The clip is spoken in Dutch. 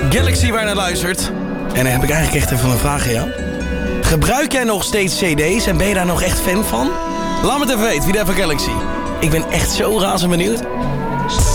Galaxy waar je naar luistert. En dan heb ik eigenlijk echt even een vraag aan jou. Gebruik jij nog steeds cd's en ben je daar nog echt fan van? Laat me het even weten, wie daar van Galaxy. Ik ben echt zo razend benieuwd.